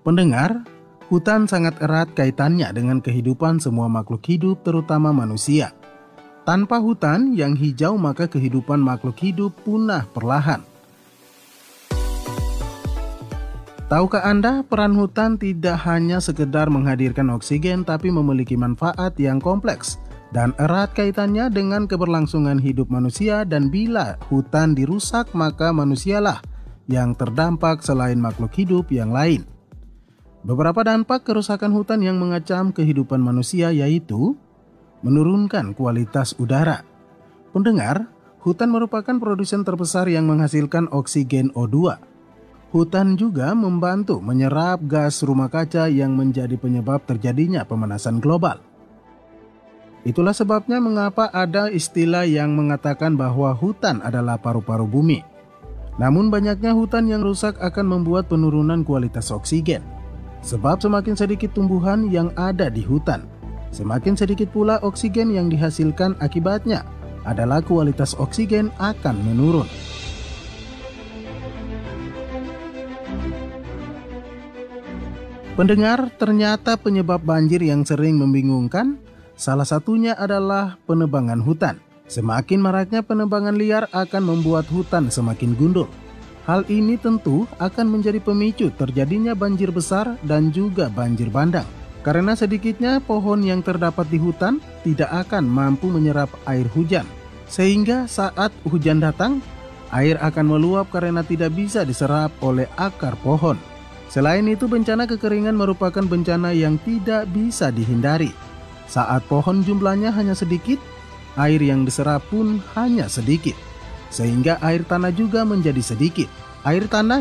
Pendengar, hutan sangat erat kaitannya dengan kehidupan semua makhluk hidup, terutama manusia. Tanpa hutan yang hijau, maka kehidupan makhluk hidup punah perlahan. Tahukah Anda, peran hutan tidak hanya sekedar menghadirkan oksigen, tapi memiliki manfaat yang kompleks dan erat kaitannya dengan keberlangsungan hidup manusia. Dan bila hutan dirusak, maka manusialah yang terdampak selain makhluk hidup yang lain. Beberapa dampak kerusakan hutan yang mengancam kehidupan manusia yaitu menurunkan kualitas udara. Pendengar, hutan merupakan produsen terbesar yang menghasilkan oksigen O2. Hutan juga membantu menyerap gas rumah kaca yang menjadi penyebab terjadinya pemanasan global. Itulah sebabnya mengapa ada istilah yang mengatakan bahwa hutan adalah paru-paru bumi. Namun banyaknya hutan yang rusak akan membuat penurunan kualitas oksigen. Sebab semakin sedikit tumbuhan yang ada di hutan, semakin sedikit pula oksigen yang dihasilkan. Akibatnya adalah kualitas oksigen akan menurun. Pendengar, ternyata penyebab banjir yang sering membingungkan, salah satunya adalah penebangan hutan. Semakin maraknya penebangan liar akan membuat hutan semakin gundul. Hal ini tentu akan menjadi pemicu terjadinya banjir besar dan juga banjir bandang. Karena sedikitnya pohon yang terdapat di hutan tidak akan mampu menyerap air hujan. Sehingga saat hujan datang, air akan meluap karena tidak bisa diserap oleh akar pohon. Selain itu, bencana kekeringan merupakan bencana yang tidak bisa dihindari. Saat pohon jumlahnya hanya sedikit, air yang diserap pun hanya sedikit. Sehingga air tanah juga menjadi sedikit. Air tanah